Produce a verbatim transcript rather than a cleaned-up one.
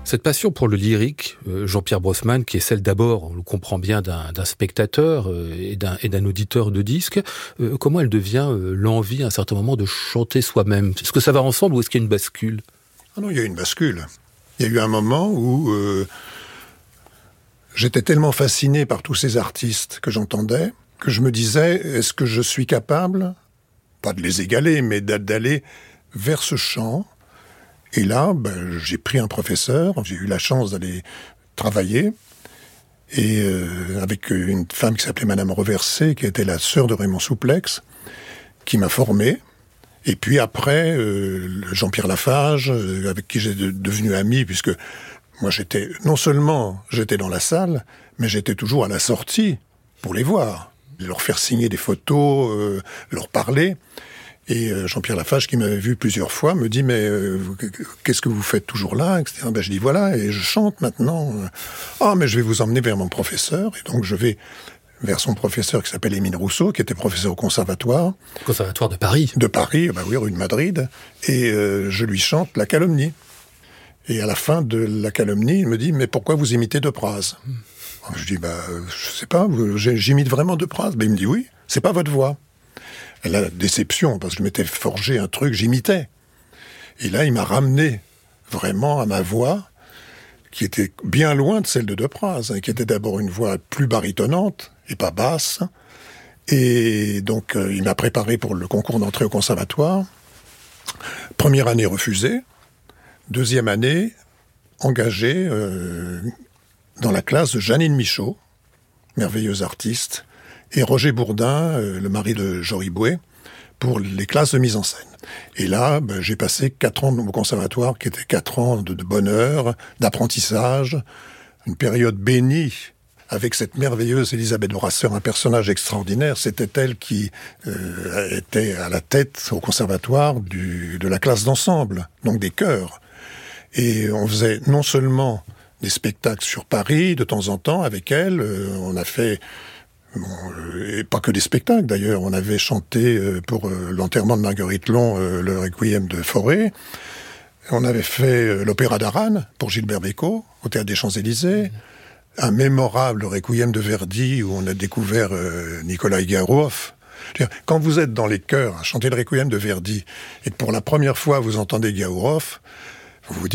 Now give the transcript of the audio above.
Cette passion pour le lyrique, euh, Jean-Pierre Brossman, qui est celle d'abord, on le comprend bien, d'un, d'un spectateur euh, et, d'un, et d'un auditeur de disques, euh, comment elle devient euh, l'envie à un certain moment de chanter soi-même ? Est-ce que ça va ensemble ou est-ce qu'il y a une bascule ? Ah non, il y a une bascule. Il y a eu un moment où euh, j'étais tellement fasciné par tous ces artistes que j'entendais, que je me disais, est-ce que je suis capable, pas de les égaler, mais d'aller vers ce chant ? Et là, ben, j'ai pris un professeur, j'ai eu la chance d'aller travailler, et euh, avec une femme qui s'appelait Madame Reversé, qui était la sœur de Raymond Souplex, qui m'a formé. Et puis après, euh, Jean-Pierre Lafage, euh, avec qui j'ai de, devenu ami, puisque moi j'étais, non seulement j'étais dans la salle, mais j'étais toujours à la sortie pour les voir, leur faire signer des photos, euh, leur parler. Et Jean-Pierre Lafage, qui m'avait vu plusieurs fois, me dit « Mais euh, qu'est-ce que vous faites toujours là ?» et cetera. Ben, je dis « Voilà, et je chante maintenant. »« Ah, mais je vais vous emmener vers mon professeur. » Et donc je vais vers son professeur qui s'appelle Émile Rousseau, qui était professeur au conservatoire. Conservatoire de Paris. De Paris, ben oui, rue de Madrid. Et euh, je lui chante La Calomnie. Et à la fin de La Calomnie, il me dit « Mais pourquoi vous imitez Depraz ?» Je dis bah, « Je sais pas, j'imite vraiment Depraz. » Ben, il me dit « Oui, c'est pas votre voix. » Et là, déception, parce que je m'étais forgé un truc, j'imitais. Et là, il m'a ramené vraiment à ma voix, qui était bien loin de celle de Depraz, hein, qui était d'abord une voix plus barytonnante, et pas basse. Et donc, euh, il m'a préparé pour le concours d'entrée au conservatoire. Première année refusée. Deuxième année, engagé euh, dans la classe de Jeannine Michaud, merveilleuse artiste, et Roger Bourdin, euh, le mari de Jory Boué, pour les classes de mise en scène. Et là, ben, j'ai passé quatre ans au conservatoire, qui étaient quatre ans de, de bonheur, d'apprentissage, une période bénie, avec cette merveilleuse Elisabeth Brasseur, un personnage extraordinaire. C'était elle qui euh, était à la tête au conservatoire du, de la classe d'ensemble, donc des chœurs. Et on faisait non seulement des spectacles sur Paris, de temps en temps, avec elle, euh, on a fait... Bon, euh, et pas que des spectacles d'ailleurs, on avait chanté euh, pour euh, l'enterrement de Marguerite Long euh, le Requiem de Fauré, on avait fait euh, l'opéra d'Aran pour Gilbert Bécaud au Théâtre des Champs-Élysées, mmh. un mémorable Requiem de Verdi où on a découvert euh, Nikolai Garouf. Quand vous êtes dans les chœurs à chanter le Requiem de Verdi et que pour la première fois vous entendez Garouf, vous vous dites